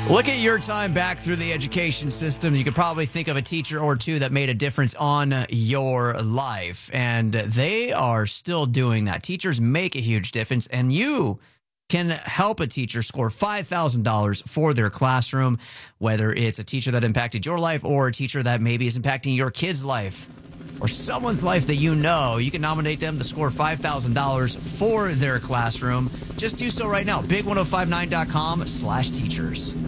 Look at your time back through the education system. You could probably think of a teacher or two that made a difference on your life, and they are still doing that. Teachers make a huge difference, and you can help a teacher score $5,000 for their classroom, whether it's a teacher that impacted your life or a teacher that maybe is impacting your kid's life or someone's life that you know. You can nominate them to score $5,000 for their classroom. Just do so right now. Big1059.com/teachers.